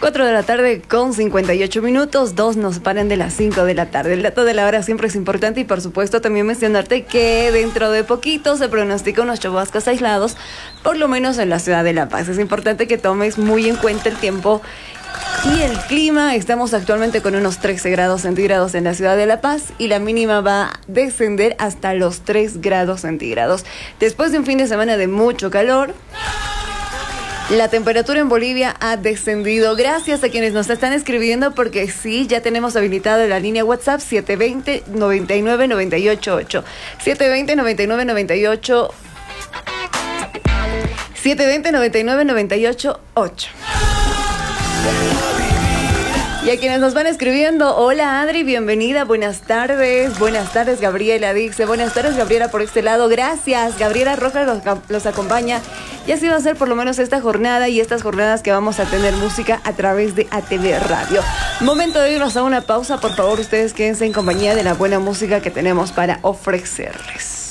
4 de la tarde con 58 minutos, 2 nos paran de las 5 de la tarde. El dato de la hora siempre es importante y por supuesto también mencionarte que dentro de poquito se pronostica unos chubascos aislados, por lo menos en la ciudad de La Paz. Es importante que tomes muy en cuenta el tiempo y el clima. Estamos actualmente con unos 13 grados centígrados en la ciudad de La Paz y la mínima va a descender hasta los 3 grados centígrados. Después de un fin de semana de mucho calor, la temperatura en Bolivia ha descendido. Gracias a quienes nos están escribiendo, porque sí, ya tenemos habilitado la línea WhatsApp 720-99-98-8. 720-99-98. 720-99-98-8. Y a quienes nos van escribiendo: hola Adri, bienvenida, buenas tardes. Buenas tardes, Gabriela dice. Buenas tardes, Gabriela, por este lado. Gracias. Gabriela Rojas los acompaña. Y así va a ser por lo menos esta jornada y estas jornadas que vamos a tener música a través de ATV Radio. Momento de irnos a una pausa. Por favor, ustedes quédense en compañía de la buena música que tenemos para ofrecerles.